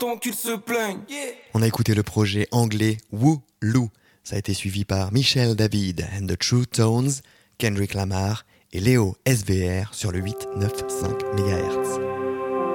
tant qu'ils se plaignent. Yeah. On a écouté le projet anglais Woo Lou. Ça a été suivi par Michel David and the True Tones, Kendrick Lamar et Léo SVR sur le 895 MHz.